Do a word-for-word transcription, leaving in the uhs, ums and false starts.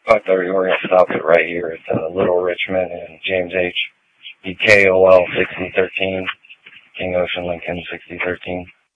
five thirty, we're going to stop it right here at uh, Little Richmond and James H. E K O L sixty thirteen, King Ocean Lincoln sixty thirteen.